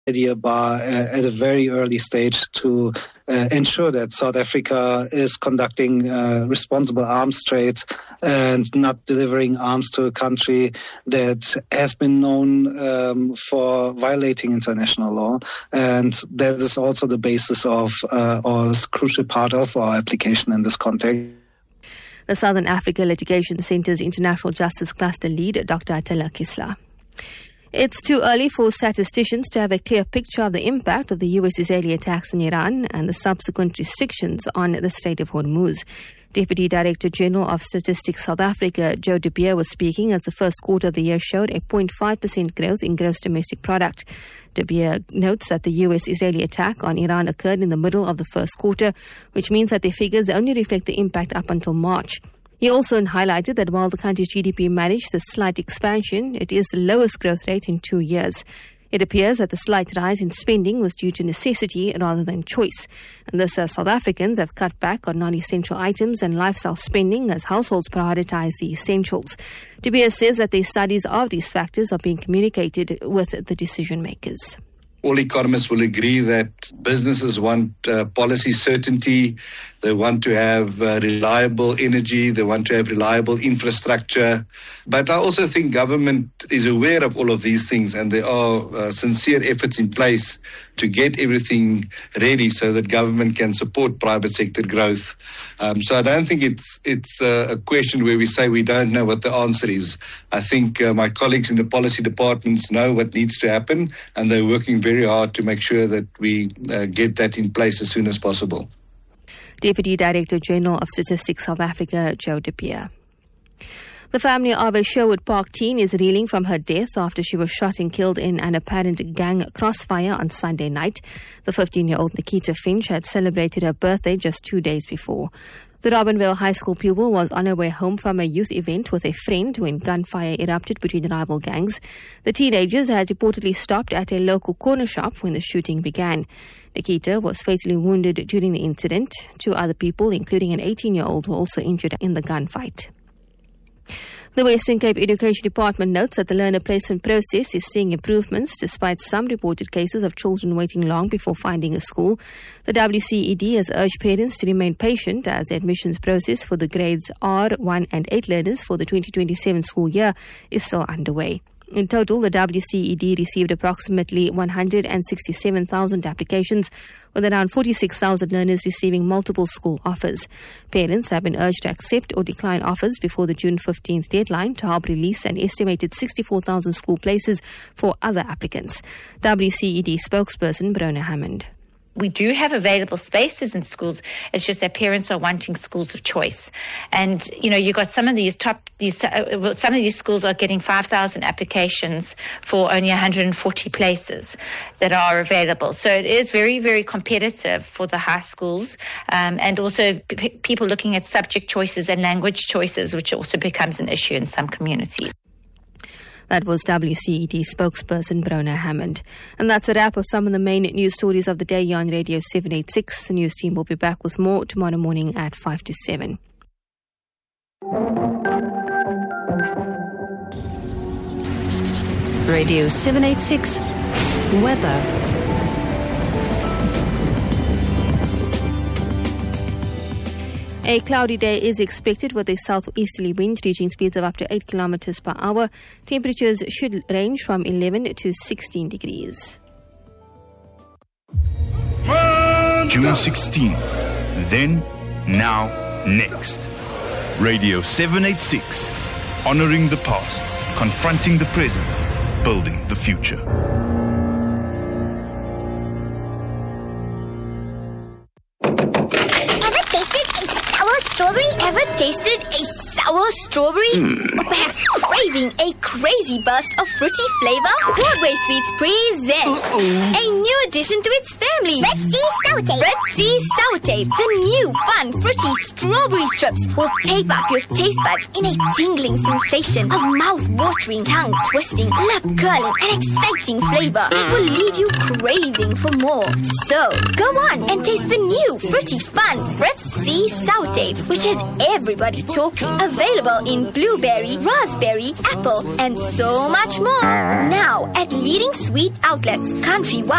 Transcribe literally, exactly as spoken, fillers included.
media bar uh, at a very early stage to uh, ensure that South Africa is conducting uh, responsible arms trade and not delivering arms to a country that has been known um, for violating international law. And that is also the basis of, uh, or is a crucial part of our application in this context. The Southern Africa Litigation Centre's International Justice Cluster lead, Doctor Atela Kisla. It's too early for statisticians to have a clear picture of the impact of the U S-Israeli attacks on Iran and the subsequent restrictions on the Strait of Hormuz. Deputy Director General of Statistics South Africa, Joe De Beer, was speaking as the first quarter of the year showed a zero point five percent growth in gross domestic product. De Beer notes that the U S-Israeli attack on Iran occurred in the middle of the first quarter, which means that the figures only reflect the impact up until March. He also highlighted that while the country's G D P managed the slight expansion, it is the lowest growth rate in two years. It appears that the slight rise in spending was due to necessity rather than choice. And this as South Africans have cut back on non-essential items and lifestyle spending as households prioritize the essentials. De Beer says that the studies of these factors are being communicated with the decision makers. All economists will agree that businesses want uh, policy certainty, they want to have uh, reliable energy, they want to have reliable infrastructure. But I also think government is aware of all of these things, and there are uh, sincere efforts in place to get everything ready so that government can support private sector growth. Um, so I don't think it's it's uh, a question where we say we don't know what the answer is. I think uh, my colleagues in the policy departments know what needs to happen, and they're working very hard to make sure that we uh, get that in place as soon as possible. Deputy Director General of Statistics South Africa, Joe De Beer. The family of a Sherwood Park teen is reeling from her death after she was shot and killed in an apparent gang crossfire on Sunday night. The fifteen-year-old Nikita Finch had celebrated her birthday just two days before. The Robinvale High School pupil was on her way home from a youth event with a friend when gunfire erupted between rival gangs. The teenagers had reportedly stopped at a local corner shop when the shooting began. Nikita was fatally wounded during the incident. Two other people, including an eighteen-year-old, were also injured in the gunfight. The Western Cape Education Department notes that the learner placement process is seeing improvements despite some reported cases of children waiting long before finding a school. The W C E D has urged parents to remain patient as the admissions process for the grades R, one and eight learners for the twenty twenty-seven school year is still underway. In total, the W C E D received approximately one hundred sixty-seven thousand applications, with around forty-six thousand learners receiving multiple school offers. Parents have been urged to accept or decline offers before the June fifteenth deadline to help release an estimated sixty-four thousand school places for other applicants. W C E D spokesperson Brona Hammond. We do have available spaces in schools. It's just that parents are wanting schools of choice. And, you know, you've got some of these top, these uh, some of these schools are getting five thousand applications for only one hundred forty places that are available. So it is very, very competitive for the high schools, um, and also p- people looking at subject choices and language choices, which also becomes an issue in some communities. That was W C E D spokesperson Brona Hammond. And that's a wrap of some of the main news stories of the day here on Radio seven eighty-six. The news team will be back with more tomorrow morning at five to seven. Radio seven eighty-six Weather. A cloudy day is expected with a southeasterly wind reaching speeds of up to eight kilometers per hour. Temperatures should range from eleven to sixteen degrees. June sixteenth. Then, now, next. Radio seven eighty-six. Honoring the past, confronting the present, building the future. Strawberry? Ever tasted a sour strawberry? Mm. Or perhaps craving a crazy burst of fruity flavor? Broadway Sweets presents Uh-oh. a new addition to its family. Red Sea Sour Tape. Red Sea Sour Tape. The new, fun, fruity strawberry strips will tape up your taste buds in a tingling sensation of mouth-watering, tongue-twisting, lip-curling, and exciting flavor. It will leave you craving for more. So, go on and taste the new, fruity, fun, Red Sea Sour Tape, which has everybody talking. Available in blueberry, raspberry, apple, and so much more. Now at leading sweet outlets countrywide.